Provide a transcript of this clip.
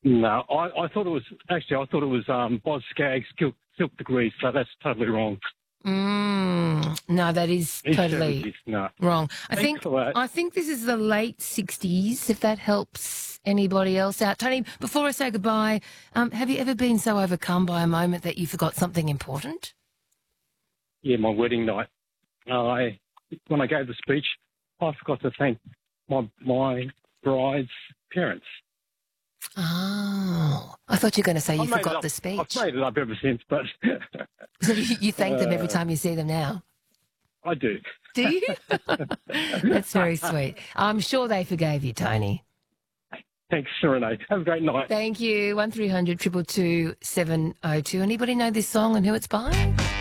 No, I thought it was Boz Scaggs, Silk Degrees, so that's totally wrong. No, that is East totally 70s, no. wrong. Thanks for that. I think this is the late 60s, if that helps anybody else out. Tony, before I say goodbye, have you ever been so overcome by a moment that you forgot something important? Yeah, my wedding night. When I gave the speech, I forgot to thank my bride's parents. Oh, I thought you were going to say you forgot the I've speech. made it up ever since, but... So you thank them every time you see them now? I do. Do you? That's very sweet. I'm sure they forgave you, Tony. Thanks, Renee. Have a great night. Thank you. 1300 222 702. Anybody know this song and who it's by?